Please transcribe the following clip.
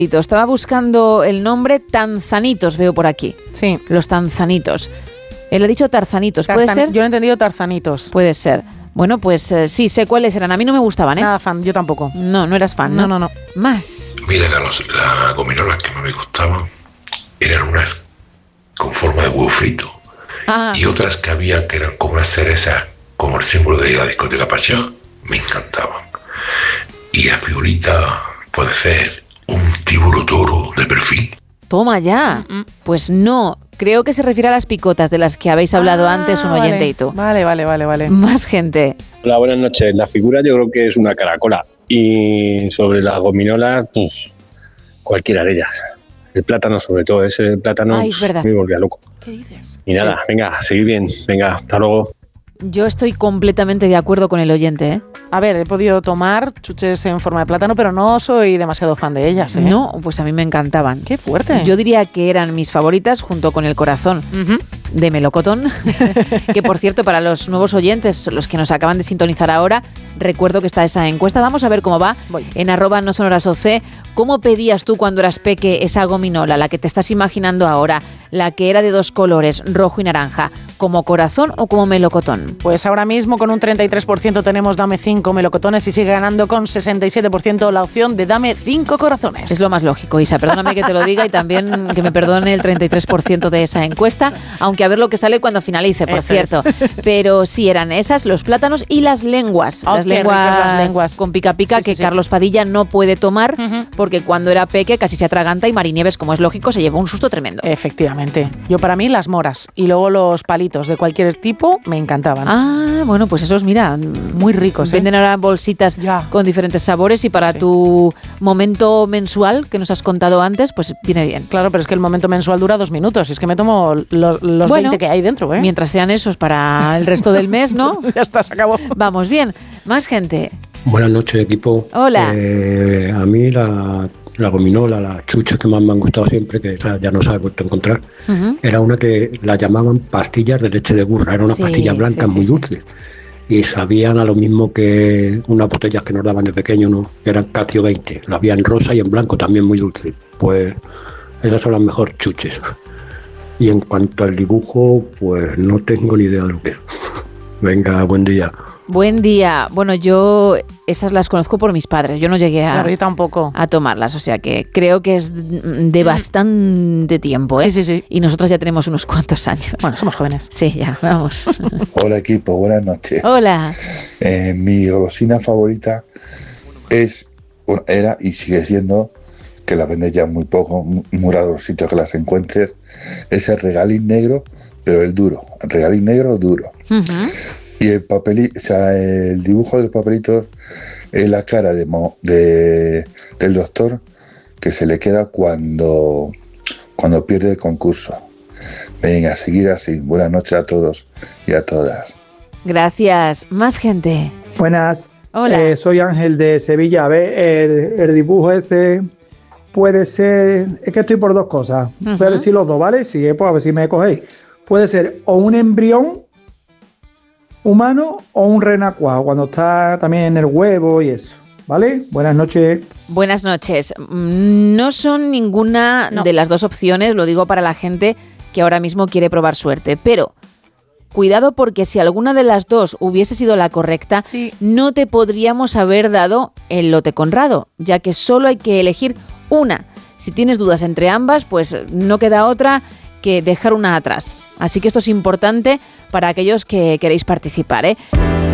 Estaba buscando el nombre, tanzanitos veo por aquí. Sí. Los tanzanitos. Él ha dicho tarzanitos, ¿puede ser? Yo lo he entendido tarzanitos. Puede ser. Bueno, pues sí, sé cuáles eran. A mí no me gustaban, ¿eh? Nada fan, yo tampoco. No eras fan, ¿no? No. Más. Mira, las gominolas que más me gustaban eran unas con forma de huevo frito. Y otras que había que eran como unas cerezas, como el símbolo de la discoteca Pachá, me encantaban. Y la figurita puede ser un tiburón toro de perfil. Toma ya. Pues no, creo que se refiere a las picotas de las que habéis hablado antes un oyente y tú. Vale. Más gente. Hola, buenas noches. La figura yo creo que es una caracola. Y sobre las gominolas, pues cualquiera de ellas. El plátano sobre todo, ese plátano es verdad. me volvía loco. ¿Qué dices? Y nada, venga, seguid bien. Venga, hasta luego. Yo estoy completamente de acuerdo con el oyente, ¿eh? A ver, he podido tomar chuches en forma de plátano, pero no soy demasiado fan de ellas, ¿eh? No, pues a mí me encantaban. ¡Qué fuerte! Yo diría que eran mis favoritas junto con el corazón de melocotón, que por cierto, para los nuevos oyentes, los que nos acaban de sintonizar ahora, recuerdo que está esa encuesta. Vamos a ver cómo va en @nosonorasoc. ¿Cómo pedías tú cuando eras peque esa gominola, la que te estás imaginando ahora, la que era de dos colores, rojo y naranja, como corazón o como melocotón? Pues ahora mismo con un 33% tenemos dame 5 melocotones y sigue ganando con 67% la opción de dame 5 corazones. Es lo más lógico, Isa, perdóname que te lo diga y también que me perdone el 33% de esa encuesta, aunque a ver lo que sale cuando finalice, por cierto. Pero sí, eran esas, los plátanos y las lenguas. Las lenguas con pica pica que Carlos Padilla no puede tomar porque cuando era peque casi se atraganta y Marinieves, como es lógico, se llevó un susto tremendo. Efectivamente. Yo para mí las moras y luego los palitos de cualquier tipo me encantaban. Ah, bueno, pues esos, mira, muy ricos. Venden ahora bolsitas con diferentes sabores y para tu momento mensual que nos has contado antes, pues viene bien. Claro, pero es que el momento mensual dura 2 minutos y es que me tomo los 20 que hay dentro, ¿eh? Mientras sean esos para el resto del mes, ¿no? Ya está, se acabó. Vamos bien. Más gente. Buenas noches, equipo. Hola. A mí la gominola, las chuches que más me han gustado siempre, que ya no se ha vuelto a encontrar, era una que la llamaban pastillas de leche de burra. Era una pastilla blanca muy dulce. Y sabían a lo mismo que unas botellas que nos daban de pequeño, ¿no? Que eran Calcio 20. La había en rosa y en blanco, también muy dulce. Pues esas son las mejores chuches. Y en cuanto al dibujo, pues no tengo ni idea de lo que es. Venga, buen día. Buen día. Bueno, yo esas las conozco por mis padres. Yo no llegué yo tampoco a tomarlas, o sea que creo que es de bastante tiempo, ¿eh? Sí. Y nosotros ya tenemos unos cuantos años. Bueno, somos jóvenes. Sí, ya, vamos. Hola, equipo, buenas noches. Hola. Mi golosina favorita era y sigue siendo, que la venden ya muy poco, muy raro los sitios que las encuentres, es el regalín negro, pero el duro. El regalín negro duro. Y el papelito, o sea, el dibujo del papelito es la cara del doctor que se le queda cuando pierde el concurso. Venga, a seguir así. Buenas noches a todos y a todas. Gracias. Más gente. Buenas. Hola. Soy Ángel de Sevilla. A ver, el dibujo ese puede ser... Es que estoy por dos cosas. Voy a decir los dos, ¿vale? Sí, pues a ver si me cogéis. Puede ser o un embrión humano o un renacuajo, cuando está también en el huevo y eso, ¿vale? Buenas noches. Buenas noches. No son ninguna de las dos opciones, lo digo para la gente que ahora mismo quiere probar suerte, pero cuidado porque si alguna de las dos hubiese sido la correcta, no te podríamos haber dado el lote Conrado, ya que solo hay que elegir una. Si tienes dudas entre ambas, pues no queda otra que dejar una atrás. Así que esto es importante para aquellos que queréis participar, ¿eh?